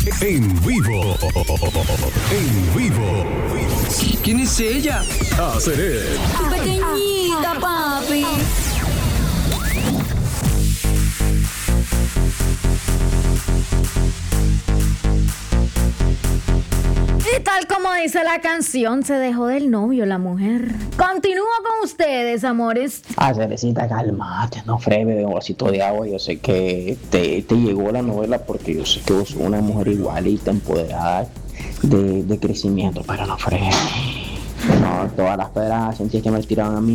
En vivo. En vivo. ¿Quién es ella? Aceret. Pequeñita, papi. Y tal como dice la canción, se dejó del novio la mujer. Continúo con ustedes, amores. Cerecita, cálmate, no freve un vasito de agua. Yo sé que te llegó la novela porque yo sé que vos sos una mujer igualita, empoderada, de crecimiento, pero no freve. No, todas las pedras sentí que me tiraban a mí.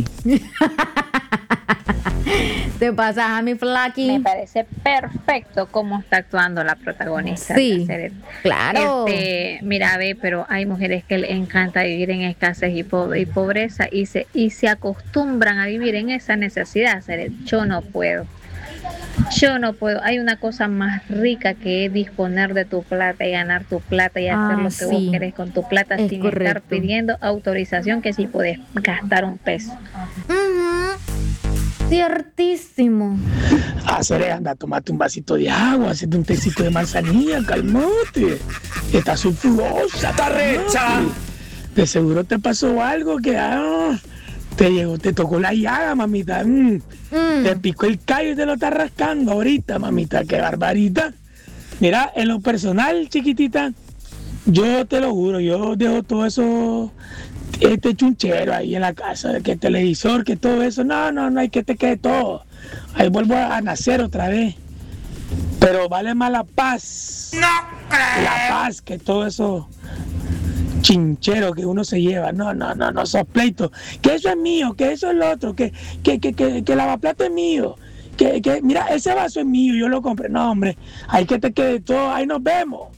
Te pasas a mi flaqui. Me parece perfecto cómo está actuando la protagonista. Sí, de Aceret. claro. Mira, ve, pero hay mujeres que les encanta vivir en escasez y pobreza y se acostumbran a vivir en esa necesidad. Aceret. Yo no puedo. Hay una cosa más rica que es disponer de tu plata y ganar tu plata y hacer lo que vos querés con tu plata Es sin correcto. estar pidiendo autorización que si podés gastar un peso. Ciertísimo. Cere, anda, tomate un vasito de agua, hacete un tecito de manzanilla, calmate. Estás sulfurosa. ¡Está recha! De seguro te pasó algo que te tocó la llaga, mamita. Te picó el callo y te lo está rascando ahorita, mamita. Qué barbarita. Mira, en lo personal, chiquitita, yo te lo juro, yo dejo todo eso, este chunchero ahí en la casa, que el televisor, que todo eso, no hay que te quede todo. Ahí vuelvo a nacer otra vez. Pero vale más la paz. ¡No creo! La paz que todo eso chinchero que uno se lleva. No, esos pleitos. Que eso es mío, que eso es lo otro, que lavaplato es mío. Que mira, ese vaso es mío, yo lo compré. No, hombre, hay que te quede todo, ahí nos vemos.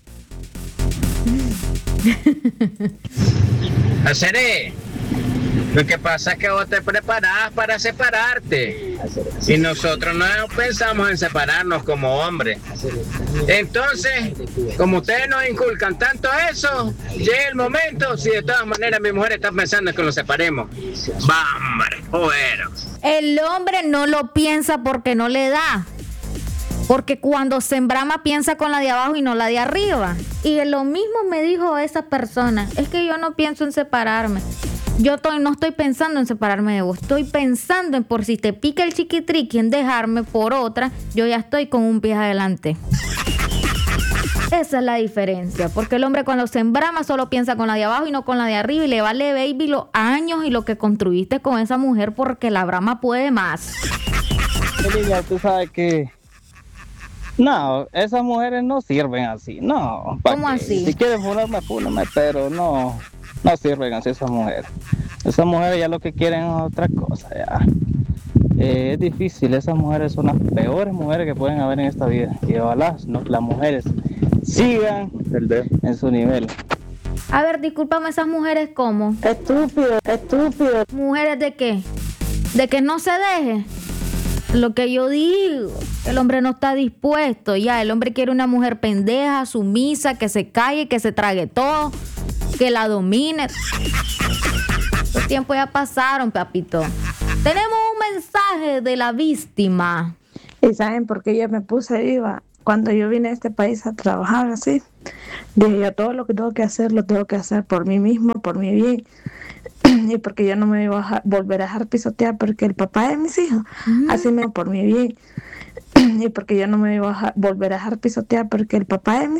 Aceret, lo que pasa es que vos te preparás para separarte y nosotros no pensamos en separarnos como hombres. Entonces, como ustedes nos inculcan tanto eso, llega el momento, si de todas maneras mi mujer está pensando en que nos separemos. ¡Vámonos, bueno! El hombre no lo piensa porque no le da. Porque cuando se embrama piensa con la de abajo y no la de arriba. Y lo mismo me dijo esa persona. Es que yo no pienso en separarme. No estoy pensando en separarme de vos. Estoy pensando en por si te pica el chiquitriqui en dejarme por otra, yo ya estoy con un pie adelante. Esa es la diferencia. Porque el hombre cuando se embrama solo piensa con la de abajo y no con la de arriba. Y le vale, baby, los años y lo que construiste con esa mujer porque la brama puede más. Niña, tú sabes que no, esas mujeres no sirven así, no. ¿Cómo así? Si quieren fúname, pero no sirven así esas mujeres. Esas mujeres ya lo que quieren es otra cosa, ya. Es difícil, esas mujeres son las peores mujeres que pueden haber en esta vida. Y ojalá las mujeres sigan en su nivel. A ver, discúlpame, ¿esas mujeres cómo? Estúpido. ¿Mujeres de qué? ¿De que no se deje? Lo que yo digo, el hombre no está dispuesto ya. El hombre quiere una mujer pendeja, sumisa, que se calle, que se trague todo, que la domine. Los tiempos ya pasaron, papito. Tenemos un mensaje de la víctima. ¿Y saben por qué yo me puse viva? Cuando yo vine a este país a trabajar así, dije yo todo lo que tengo que hacer, lo tengo que hacer por mí mismo, por mi bien. Y porque yo no me iba a volver a dejar pisotear porque el papá de mis hijos, así me por mi bien. Y porque yo no me iba a volver a dejar pisotear porque el papá de mis